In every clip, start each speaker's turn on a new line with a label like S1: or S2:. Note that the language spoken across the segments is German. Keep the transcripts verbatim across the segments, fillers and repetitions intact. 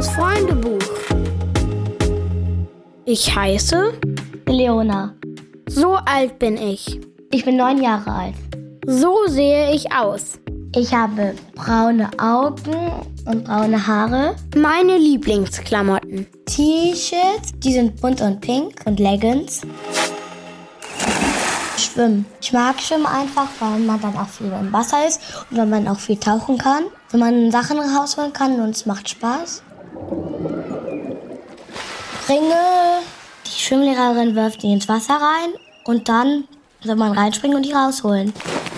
S1: Maus Freundebuch. Ich heiße
S2: Leona.
S1: So alt bin ich.
S2: Ich bin neun Jahre alt.
S1: So sehe ich aus.
S2: Ich habe braune Augen und braune Haare.
S1: Meine Lieblingsklamotten.
S2: T-Shirts, die sind bunt und pink, und Leggings. Schwimmen. Ich mag Schwimmen einfach, weil man dann auch viel im Wasser ist und weil man auch viel tauchen kann. Wenn man Sachen rausholen kann und es macht Spaß. Ringe. Die Schwimmlehrerin wirft die ins Wasser rein und dann soll man reinspringen und die rausholen.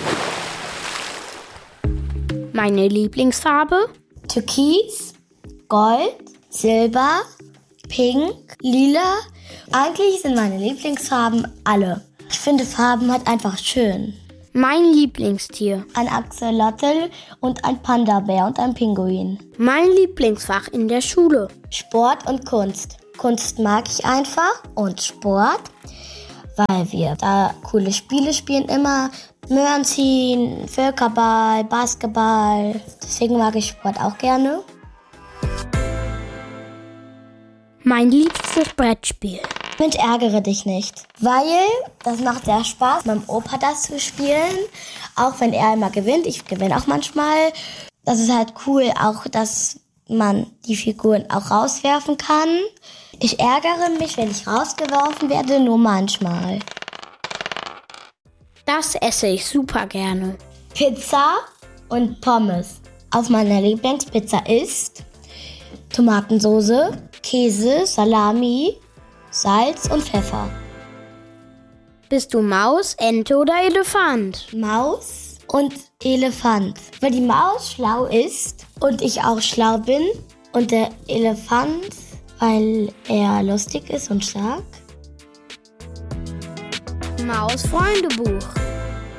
S1: Meine Lieblingsfarbe?
S2: Türkis, Gold, Silber, Pink, Lila. Eigentlich sind meine Lieblingsfarben alle. Ich finde, Farben halt einfach schön.
S1: Mein Lieblingstier?
S2: Ein Axolotl und ein Panda-Bär und ein Pinguin.
S1: Mein Lieblingsfach in der Schule?
S2: Sport und Kunst. Kunst mag ich einfach und Sport, weil wir da coole Spiele spielen immer. Möhren ziehen, Völkerball, Basketball. Deswegen mag ich Sport auch gerne.
S1: Mein liebstes Brettspiel?
S2: Mensch, ärgere dich nicht. Weil das macht sehr Spaß, meinem Opa das zu spielen. Auch wenn er immer gewinnt. Ich gewinne auch manchmal. Das ist halt cool, auch dass man die Figuren auch rauswerfen kann. Ich ärgere mich, wenn ich rausgeworfen werde, nur manchmal.
S1: Das esse ich super gerne.
S2: Pizza und Pommes. Auf meiner Lieblingspizza ist Tomatensoße, Käse, Salami, Salz und Pfeffer.
S1: Bist du Maus, Ente oder Elefant?
S2: Maus und Elefant. Weil die Maus schlau ist und ich auch schlau bin. Und der Elefant, weil er lustig ist und stark.
S1: Maus Freundebuch.